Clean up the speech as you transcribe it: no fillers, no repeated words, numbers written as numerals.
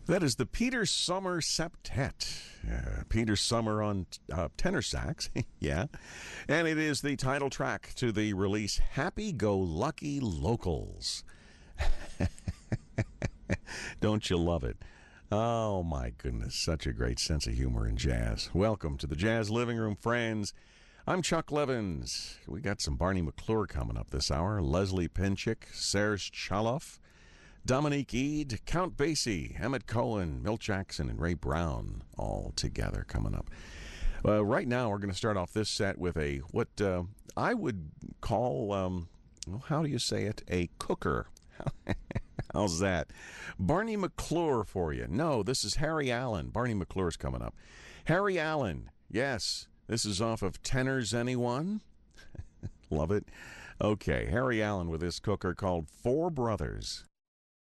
That is the Peter Sommer Septet. Peter Sommer on tenor sax, yeah. And it is the title track to the release Happy Go Lucky Locals. Don't you love it? Oh, my goodness. Such a great sense of humor in jazz. Welcome to the Jazz Living Room, friends. I'm Chuck Levins. We got some Barney McClure coming up this hour. Leslie Pinchik, Serge Chaloff, Dominique Eade, Count Basie, Emmett Cohen, Milt Jackson, and Ray Brown all together coming up. Right now, we're going to start off this set with what I would call, how do you say it, a cooker. How's that? Barney McClure for you. No, this is Harry Allen. Barney McClure's coming up. Harry Allen, yes. This is off of Tenors Anyone? Love it. Okay, Harry Allen with this cooker called Four Brothers.